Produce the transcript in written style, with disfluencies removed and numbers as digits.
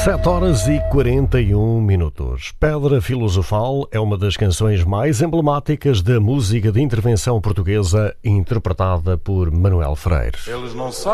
7h41. Pedra Filosofal é uma das canções mais emblemáticas da música de intervenção portuguesa, interpretada por Manuel Freire. Eles não sabem.